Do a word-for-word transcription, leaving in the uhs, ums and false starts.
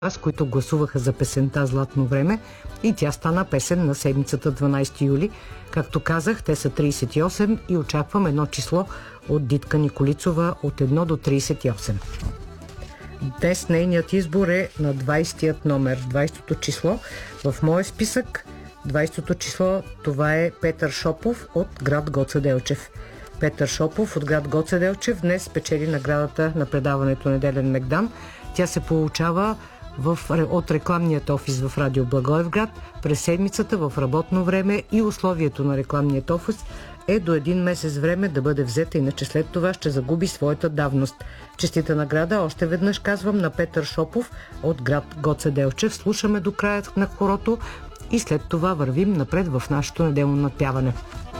с които гласуваха за песента "Златно време", и тя стана песен на седмицата дванайсети юли. Както казах, те са трийсет и осем и очаквам едно число от Дитка Николицова от едно до трийсет и осем. Днес нейният избор е на двайсетият номер, двайсетото число. В моя списък двайсетото число, това е Петър Шопов от град Гоце Делчев. Петър Шопов от град Гоце Делчев днес спечели наградата на предаването "Неделен Мегдан". Тя се получава в, от рекламният офис в Радио Благоевград през седмицата в работно време, и условието на рекламният офис е до един месец време да бъде взета, иначе след това ще загуби своята давност. Честита награда, още веднъж казвам, на Петър Шопов от град Гоце Делчев. Слушаме до края на хорото и след това вървим напред в нашето неделно надпяване.